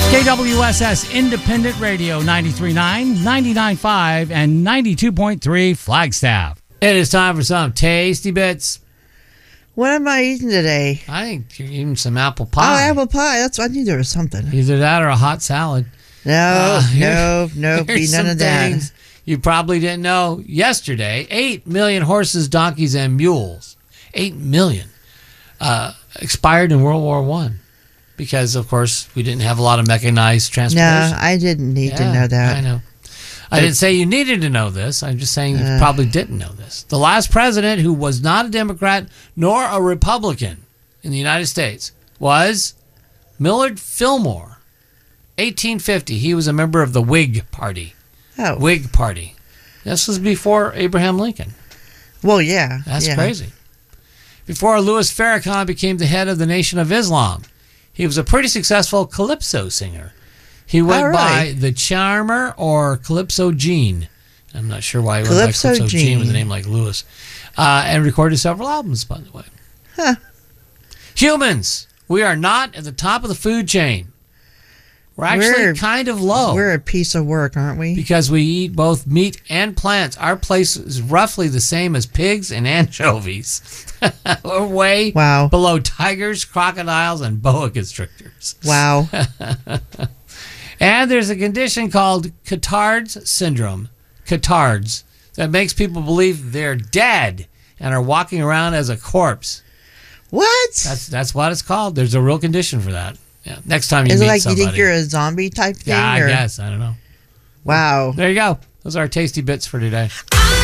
KWSS Independent Radio 93.9, 99.5, and 92.3 Flagstaff. It is time for some tasty bits. What am I eating today? I think you're eating some apple pie. Oh, apple pie. That's I knew there was something. Either that or a hot salad. No, be none of that. You probably didn't know yesterday. 8 million horses, donkeys, and mules. 8 million expired in World War I. Because, of course, we didn't have a lot of mechanized transportation. No, I didn't need to know that. I know. I didn't say you needed to know this. I'm just saying you probably didn't know this. The last president who was not a Democrat nor a Republican in the United States was Millard Fillmore. 1850. He was a member of the Whig Party. Oh. Whig Party. This was before Abraham Lincoln. Well, yeah. That's crazy. Before Louis Farrakhan became the head of the Nation of Islam, he was a pretty successful calypso singer. He went by the Charmer or Calypso Gene. I'm not sure why he went by Calypso Gene with a name like Louis. And recorded several albums, by the way. Huh. Humans, we are not at the top of the food chain. We're actually kind of low. We're a piece of work, aren't we? Because we eat both meat and plants. Our place is roughly the same as pigs and anchovies. We're way below tigers, crocodiles, and boa constrictors. Wow. And there's a condition called Cotard's syndrome. Cotard's. That makes people believe they're dead and are walking around as a corpse. What? That's what it's called. There's a real condition for that. Yeah. Next time you meet somebody. Is it like you think you're a zombie type thing? Yeah, I guess. I don't know. Wow. There you go. Those are our tasty bits for today.